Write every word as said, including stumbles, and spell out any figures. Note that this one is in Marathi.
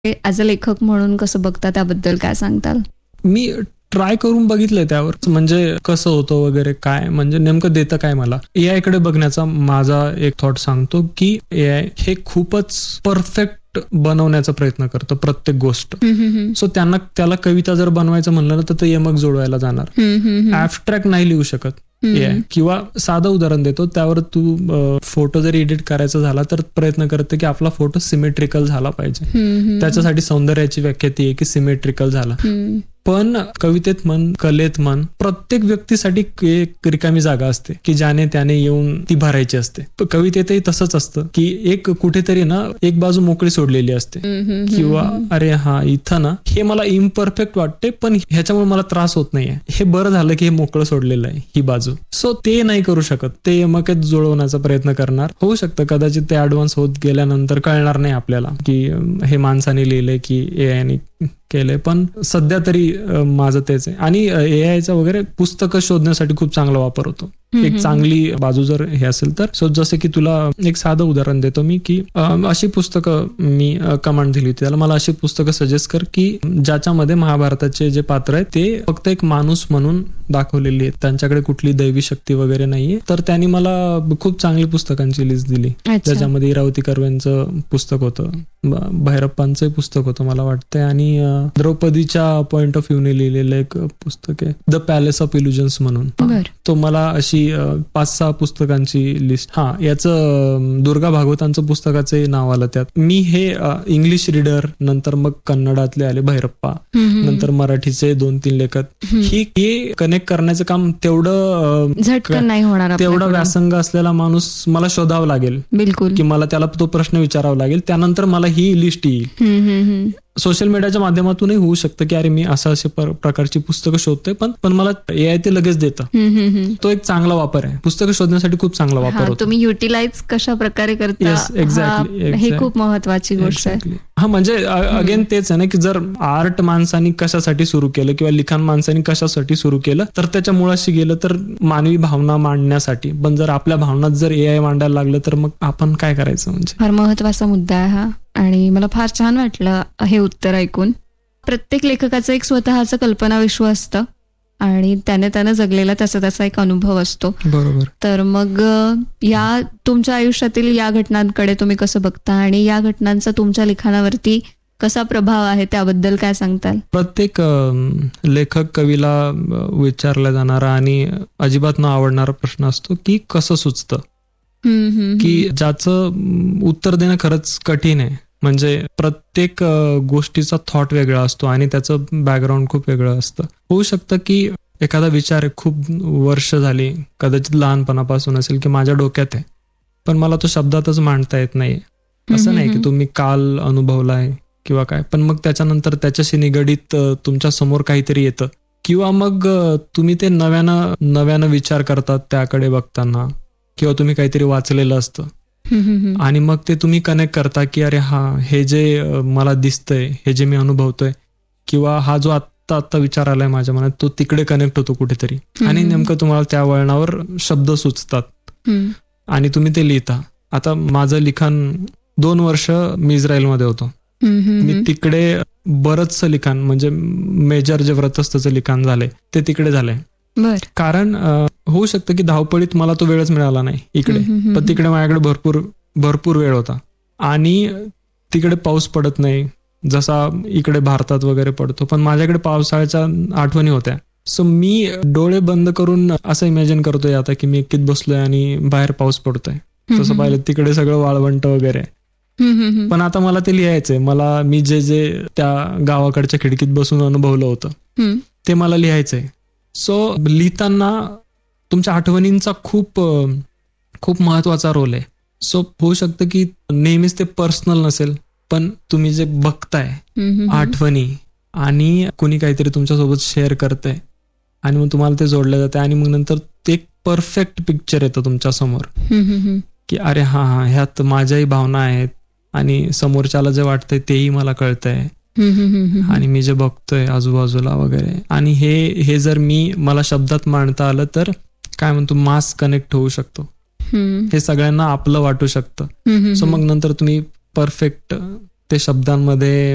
ॲज अ लेखक म्हणून कसं बघता त्याबद्दल काय सांगताल? मी ट्राय करून बघितलंय त्यावर, म्हणजे कसं होतं वगैरे, काय म्हणजे नेमकं देतं काय मला. एआय कडे बघण्याचा माझा एक थॉट सांगतो की एआय हे खूपच परफेक्ट बनवण्याचा प्रयत्न करतो प्रत्येक गोष्ट. सो त्यांना त्याला कविता जर बनवायचं म्हणलं ना तर ते यमक जोडवायला जाणार. ॲब्स्ट्रॅक्ट नाही लिहू शकत एआय. किंवा साधं उदाहरण देतो, त्यावर तू फोटो जरी एडिट करायचा झाला तर प्रयत्न करते की आपला फोटो सिमेट्रिकल झाला पाहिजे. त्याच्यासाठी सौंदर्याची व्याख्या ती आहे की सिमेट्रिकल झाला. पण कवितेत म्हण, कलेत म्हण, प्रत्येक व्यक्तीसाठी एक रिकामी जागा असते की ज्याने त्याने येऊन ती भरायची असते. कवितेतही तसंच असतं की एक कुठेतरी ना एक बाजू मोकळी सोडलेली असते किंवा अरे हा इथं ना हे मला इम्परफेक्ट वाटते पण ह्याच्यामुळे मला त्रास होत नाहीये, हे बरं झालं की हे मोकळं सोडलेलं आहे ही बाजू. सो ते नाही करू शकत, ते मग जुळवण्याचा प्रयत्न करणार. होऊ शकतं कदाचित ते ऍडव्हान्स होत गेल्यानंतर कळणार नाही आपल्याला की हे माणसाने लिहिलंय की एआयने केलंय. पण सध्या तरी माझं तेच आहे. आणि एआयचा वगैरे पुस्तकं शोधण्यासाठी खूप चांगला वापर होतो. एक चांगली बाजू जर हे असेल तर. सो जसं की तुला एक साधं उदाहरण देतो मी की अशी पुस्तकं मी कमांड दिली होती त्याला, मला अशी पुस्तकं सजेस्ट कर की ज्याच्यामध्ये महाभारताचे जे पात्र आहेत ते फक्त एक माणूस म्हणून दाखवलेली आहेत, त्यांच्याकडे कुठली दैवी शक्ती वगैरे नाहीये. तर त्यांनी मला खूप चांगली पुस्तकांची लिस्ट दिली, ज्याच्यामध्ये इरावती कर्वेंचं पुस्तक होतं, भैरप्पांचं पुस्तक होतं मला वाटतंय, आणि द्रौपदीच्या पॉइंट ऑफ व्ह्यूने लिहिलेलं एक पुस्तक आहे द पॅलेस ऑफ इल्युजन्स म्हणून. तो मला अशी पाच सहा पुस्तकांची लिस्ट. हा याचं दुर्गा भागवतांचं पुस्तकाचे नाव आलं त्यात. मी हे इंग्लिश रीडर, नंतर मग कन्नडातले आले भैरप्पा, नंतर मराठीचे दोन तीन लेखक. ही हे कनेक्ट करण्याचं काम तेवढं झटकन नाही होणार. तेवढा व्यासंग असलेला माणूस मला शोधावा लागेल. बिलकुल. की मला त्याला तो प्रश्न विचारावा लागेल, त्यानंतर मला ही लिस्ट येईल. सोशल मीडियाच्या माध्यमातूनही होऊ शकतं की अरे मी असं असे प्रकारची पुस्तकं शोधतोय, पण पण मला एआय ते लगेच देतं. तो एक चांगला वापर आहे, पुस्तकं शोधण्यासाठी खूप चांगला वापर होतो. तुम्ही युटिलाइज कशा प्रकारे करता एक्झॅक्टली, हे खूप महत्वाची गोष्ट आहे. हा म्हणजे अगेन तेच आहे ना की जर आर्ट माणसानी कशासाठी सुरू केलं किंवा लिखाण माणसानी कशासाठी सुरू केलं तर त्याच्या मुळाशी गेलं तर मानवी भावना मांडण्यासाठी. पण जर आपल्या भावनात जर एआय मांडायला लागलं तर मग आपण काय करायचं. म्हणजे फार महत्वाचा मुद्दा आहे हा, आणि मला फार छान वाटलं हे उत्तर ऐकून. प्रत्येक लेखकाचं एक स्वतःचं कल्पना विश्व असतं आणि त्याने त्याने जगलेला त्याचा त्याचा एक अनुभव असतो. बरोबर. तर मग या तुमच्या आयुष्यातील या घटनांकडे तुम्ही कसं बघता आणि या घटनांचा तुमच्या लिखाणावरती कसा प्रभाव आहे त्याबद्दल काय सांगताल? प्रत्येक लेखक कवीला विचारला जाणारा आणि अजिबात न आवडणारा प्रश्न असतो की कसं सुचतं, की ज्याचं उत्तर देणं खरंच कठीण आहे. म्हणजे प्रत्येक गोष्टीचा थॉट वेगळा असतो आणि त्याचं बॅकग्राऊंड खूप वेगळं असतं. होऊ शकतं की एखादा विचार खूप वर्ष झाली, कदाचित लहानपणापासून असेल की माझ्या डोक्यात आहे, पण मला तो शब्दातच मांडता येत नाही. असं नाही की तुम्ही काल अनुभवलाय किंवा काय, पण मग त्याच्यानंतर त्याच्याशी निगडीत तुमच्या समोर काहीतरी येतं किंवा मग तुम्ही ते नव्यानं नव्यानं विचार करतात त्याकडे बघताना, किंवा तुम्ही काहीतरी वाचलेलं असतं आणि मग ते तुम्ही कनेक्ट करता की अरे हा हे जे मला दिसतंय, हे जे मी अनुभवतोय, किंवा हा जो आत्ता आत्ता विचार आलाय माझ्या मनात तो तिकडे कनेक्ट होतो कुठेतरी, आणि नेमकं तुम्हाला त्या वळणावर शब्द सुचतात आणि तुम्ही ते लिहिता. आता माझं लिखाण दोन वर्ष मी इस्रायलमध्ये होतो. मी तिकडे बरंचसं लिखाण म्हणजे मेजर जे व्रतस्थचं लिखाण झालंय ते तिकडे झालंय. कारण होऊ शकतं की धावपळीत मला तो वेळच मिळाला नाही इकडे, पण तिकडे माझ्याकडे भरपूर भरपूर वेळ होता आणि तिकडे पाऊस पडत नाही जसा इकडे भारतात वगैरे पडतो, पण माझ्याकडे पावसाळ्याच्या आठवणी होत्या. सो मी डोळे बंद करून असं इमॅजिन करतोय आता की मी एकटीत बसलोय आणि बाहेर पाऊस पडतोय. तसं पाहिलं तिकडे सगळं वाळवंट वगैरे, पण आता मला ते लिहायचंय. मला मी जे जे त्या गावाकडच्या खिडकीत बसून अनुभवलं होतं ते मला लिहायचंय. सो लिहिताना तुमच्या आठवणींचा खूप खूप महत्वाचा रोल आहे. सो होऊ शकतं की नेहमीच ते पर्सनल नसेल, पण तुम्ही जे बघताय आठवणी आणि कुणी काहीतरी तुमच्यासोबत शेअर करतंय आणि मग तुम्हाला ते जोडलं जातं आणि मग नंतर ते एक परफेक्ट पिक्चर येतं तुमच्या समोर की अरे हा हा ह्यात माझ्याही भावना आहेत आणि समोरच्याला जे वाटतंय तेही मला कळतंय आणि मी जे बघतोय आजूबाजूला वगैरे. आणि हे हे जर मी मला शब्दात मांडता आलं तर काय म्हणतो मास कनेक्ट होऊ शकतो, हे सगळ्यांना आपलं वाटू शकतं. सो मग नंतर तुम्ही परफेक्ट ते शब्दांमध्ये